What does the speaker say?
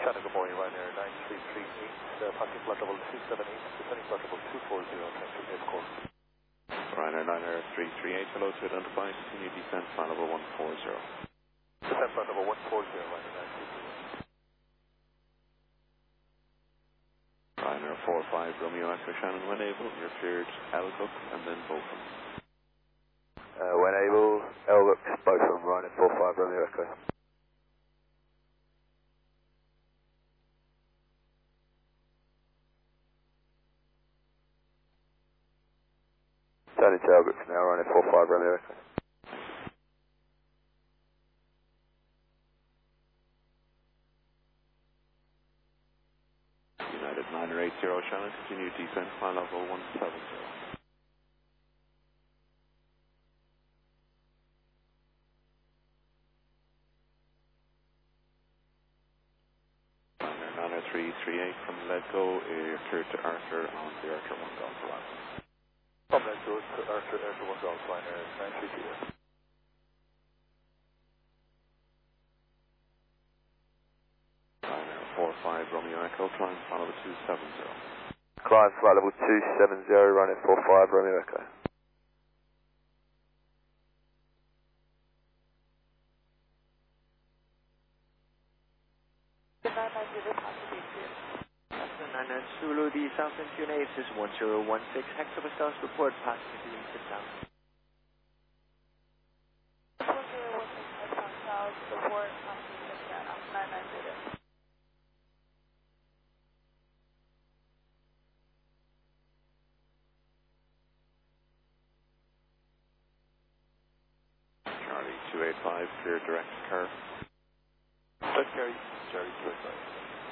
China, good morning, Ryanair 9338, passing flight level 278, descending flight level 240, taxi air course. Ryanair 9338, hello to identify, continue descent flight level 140. Descent flight level 140, Ryanair 9338. Ryanair 45, Romeo Echo Shannon, when able, you're cleared Elcook and then Bochum. When able, Elcook, Bochum, Ryanair 45, Romeo Echo. Turning to Elcook now, Ryanair 45, Romeo Echo. United 980 Shannon, continue descent flight level 170. Ryanair 9338 from Let Go, you're cleared to Arthur on the Arthur 1 Golf arrival. From Let Go to Arthur 1 Golf, Ryanair 9338. Ryanair 45 Romeo Echo, climb flight level 270. Climb flight level 270, Ryanair 45, Romeo Echo. Niner Zulu, the Southend QNH is 1016, Hector Stars report, passenger being sit down. 1016 South, report, passenger sit down, 990. Charlie 285, clear direct curve. Let's carry Charlie 285.